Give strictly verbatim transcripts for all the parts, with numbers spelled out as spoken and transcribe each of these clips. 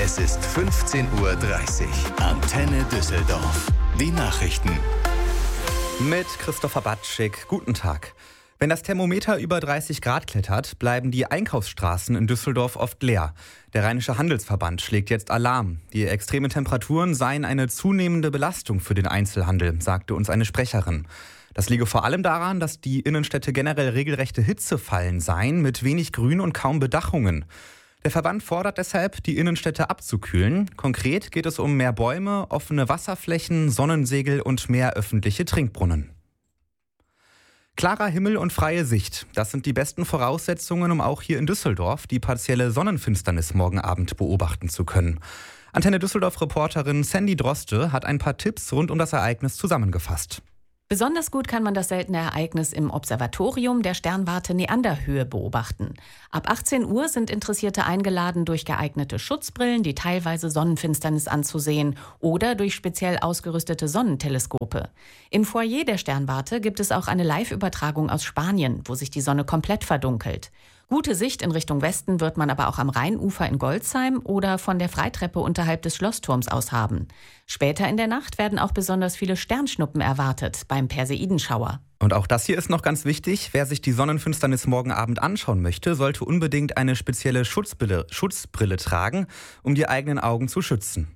Es ist fünfzehn Uhr dreißig. Antenne Düsseldorf. Die Nachrichten. Mit Christopher Batschik. Guten Tag. Wenn das Thermometer über dreißig Grad klettert, bleiben die Einkaufsstraßen in Düsseldorf oft leer. Der Rheinische Handelsverband schlägt jetzt Alarm. Die extremen Temperaturen seien eine zunehmende Belastung für den Einzelhandel, sagte uns eine Sprecherin. Das liege vor allem daran, dass die Innenstädte generell regelrechte Hitzefallen seien, mit wenig Grün und kaum Bedachungen. Der Verband fordert deshalb, die Innenstädte abzukühlen. Konkret geht es um mehr Bäume, offene Wasserflächen, Sonnensegel und mehr öffentliche Trinkbrunnen. Klarer Himmel und freie Sicht. Das sind die besten Voraussetzungen, um auch hier in Düsseldorf die partielle Sonnenfinsternis morgen Abend beobachten zu können. Antenne Düsseldorf-Reporterin Sandy Droste hat ein paar Tipps rund um das Ereignis zusammengefasst. Besonders gut kann man das seltene Ereignis im Observatorium der Sternwarte Neanderhöhe beobachten. Ab achtzehn Uhr sind Interessierte eingeladen, durch geeignete Schutzbrillen die teilweise Sonnenfinsternis anzusehen oder durch speziell ausgerüstete Sonnenteleskope. Im Foyer der Sternwarte gibt es auch eine Live-Übertragung aus Spanien, wo sich die Sonne komplett verdunkelt. Gute Sicht in Richtung Westen wird man aber auch am Rheinufer in Golzheim oder von der Freitreppe unterhalb des Schlossturms aus haben. Später in der Nacht werden auch besonders viele Sternschnuppen erwartet beim Perseidenschauer. Und auch das hier ist noch ganz wichtig. Wer sich die Sonnenfinsternis morgen Abend anschauen möchte, sollte unbedingt eine spezielle Schutzbrille, Schutzbrille tragen, um die eigenen Augen zu schützen.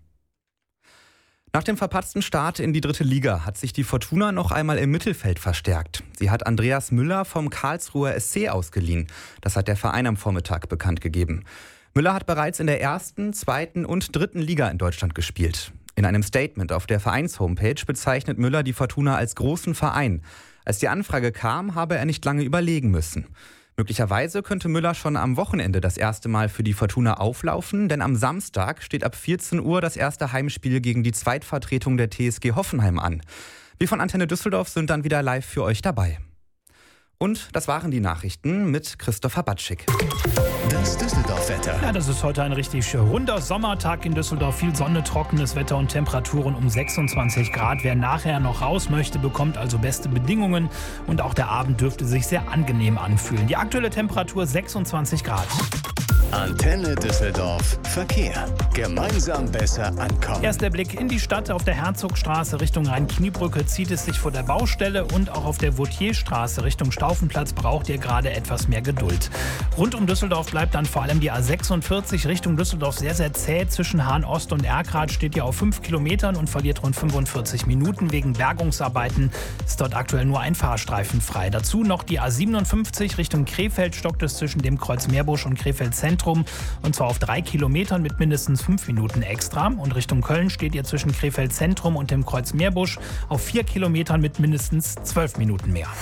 Nach dem verpatzten Start in die dritte Liga hat sich die Fortuna noch einmal im Mittelfeld verstärkt. Sie hat Andreas Müller vom Karlsruher S C ausgeliehen. Das hat der Verein am Vormittag bekannt gegeben. Müller hat bereits in der ersten, zweiten und dritten Liga in Deutschland gespielt. In einem Statement auf der Vereins-Homepage bezeichnet Müller die Fortuna als großen Verein. Als die Anfrage kam, habe er nicht lange überlegen müssen. Möglicherweise könnte Müller schon am Wochenende das erste Mal für die Fortuna auflaufen, denn am Samstag steht ab vierzehn Uhr das erste Heimspiel gegen die Zweitvertretung der T S G Hoffenheim an. Wir von Antenne Düsseldorf sind dann wieder live für euch dabei. Und das waren die Nachrichten mit Christopher Batschik. Das Düsseldorf-Wetter. Ja, das ist heute ein richtig runder Sommertag in Düsseldorf. Viel Sonne, trockenes Wetter und Temperaturen um sechsundzwanzig Grad. Wer nachher noch raus möchte, bekommt also beste Bedingungen. Und auch der Abend dürfte sich sehr angenehm anfühlen. Die aktuelle Temperatur sechsundzwanzig Grad. Antenne Düsseldorf. Verkehr. Gemeinsam besser ankommen. Erst der Blick in die Stadt. Auf der Herzogstraße Richtung Rhein-Kniebrücke zieht es sich vor der Baustelle. Und auch auf der Vautierstraße Richtung Staufenplatz braucht ihr gerade etwas mehr Geduld. Rund um Düsseldorf bleibt dann vor allem die A sechsundvierzig Richtung Düsseldorf sehr, sehr zäh. Zwischen Hahn-Ost und Erkrath steht ihr auf fünf Kilometern und verliert rund fünfundvierzig Minuten. Wegen Bergungsarbeiten ist dort aktuell nur ein Fahrstreifen frei. Dazu noch die A siebenundfünfzig Richtung Krefeld, stockt es zwischen dem Kreuz Meerbusch und Krefeld Zentrum. Und zwar auf drei Kilometern mit mindestens fünf Minuten extra. Und Richtung Köln steht ihr zwischen Krefeld Zentrum und dem Kreuz Meerbusch auf vier Kilometern mit mindestens zwölf Minuten mehr.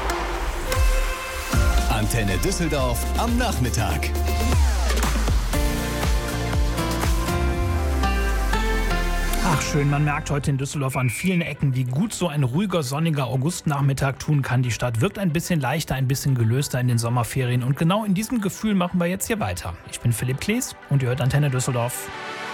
Antenne Düsseldorf am Nachmittag. Ach schön, man merkt heute in Düsseldorf an vielen Ecken, wie gut so ein ruhiger, sonniger Augustnachmittag tun kann. Die Stadt wirkt ein bisschen leichter, ein bisschen gelöster in den Sommerferien. Und genau in diesem Gefühl machen wir jetzt hier weiter. Ich bin Philipp Klees und ihr hört Antenne Düsseldorf.